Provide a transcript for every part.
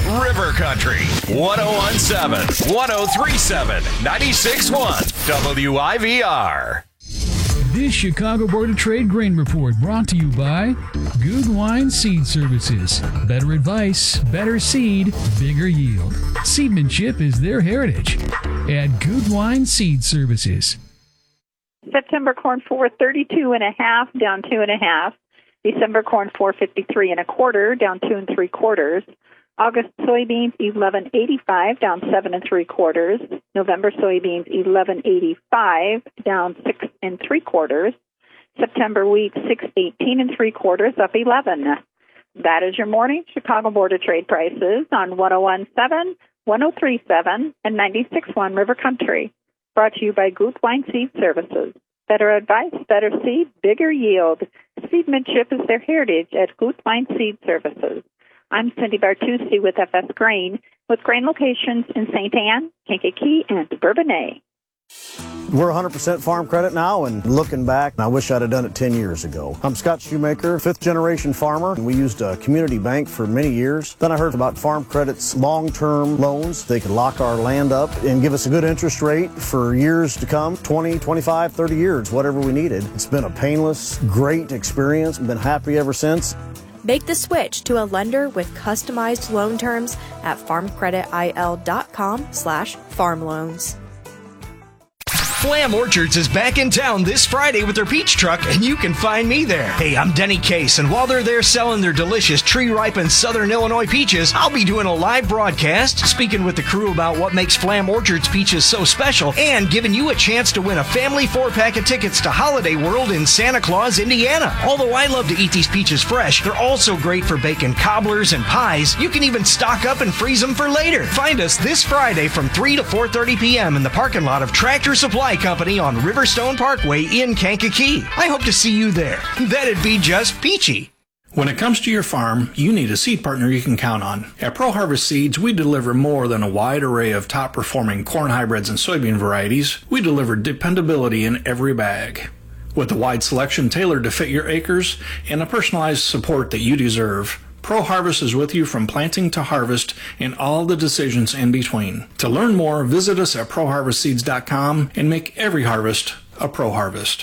River Country, 1017, 1037, 96.1, WIVR. This Chicago Board of Trade Grain Report brought to you by Gutwein Seed Services. Better advice, better seed, bigger yield. Seedmanship is their heritage at Gutwein Seed Services. September corn 432.5, down 2.5. December corn 453.25, down 2 3/4. August soybeans 11.85, down 7 3/4. November soybeans 11.85, down 6 3/4. September wheat 6.18 3/4, up 11. That is your morning Chicago Board of Trade prices on 1017, 1037, and 96.1 River Country. Brought to you by Gutwein Seed Services. Better advice, better seed, bigger yield. Seedmanship is their heritage at Gutwein Seed Services. I'm Cindy Bartusi with FS Grain, with grain locations in St. Anne, Kankakee, and Bourbonnais. We're 100% farm credit now, and looking back, I wish I'd have done it 10 years ago. I'm Scott Shoemaker, fifth-generation farmer, and we used a community bank for many years. Then I heard about Farm Credit's long-term loans. They could lock our land up and give us a good interest rate for years to come, 20, 25, 30 years, whatever we needed. It's been a painless, great experience. I've been happy ever since. Make the switch to a lender with customized loan terms at farmcreditil.com/farm loans. Flam Orchards is back in town this Friday with their peach truck, and you can find me there. Hey, I'm Denny Case, and while they're there selling their delicious tree-ripened Southern Illinois peaches, I'll be doing a live broadcast, speaking with the crew about what makes Flam Orchards peaches so special, and giving you a chance to win a family 4-pack of tickets to Holiday World in Santa Claus, Indiana. Although I love to eat these peaches fresh, they're also great for baking cobblers and pies. You can even stock up and freeze them for later. Find us this Friday from 3 to 4:30 p.m. in the parking lot of Tractor Supply Company on Riverstone Parkway in Kankakee. I hope to see you there. That'd be just peachy. When it comes to your farm, you need a seed partner you can count on. At Pro Harvest Seeds, we deliver more than a wide array of top-performing corn hybrids and soybean varieties. We deliver dependability in every bag. With a wide selection tailored to fit your acres and a personalized support that you deserve, Pro Harvest is with you from planting to harvest and all the decisions in between. To learn more, visit us at ProHarvestSeeds.com and make every harvest a Pro Harvest.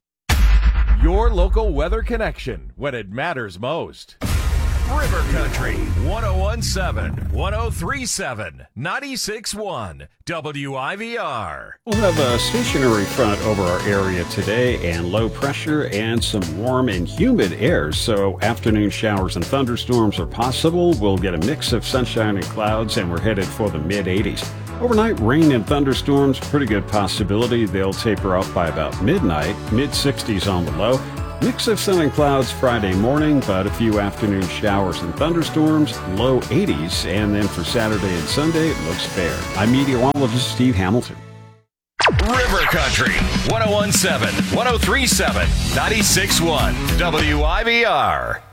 Your local weather connection when it matters most. River Country, 1017, 1037, 96.1, WIVR. We'll have a stationary front over our area today and low pressure and some warm and humid air, so afternoon showers and thunderstorms are possible. We'll get a mix of sunshine and clouds, and we're headed for the mid-80s. Overnight rain and thunderstorms, pretty good possibility. They'll taper off by about midnight, mid-60s on the low. Mix of sun and clouds Friday morning, but a few afternoon showers and thunderstorms, low 80s, and then for Saturday and Sunday, it looks fair. I'm meteorologist Steve Hamilton. River Country, 1017, 1037, 96.1, WIVR.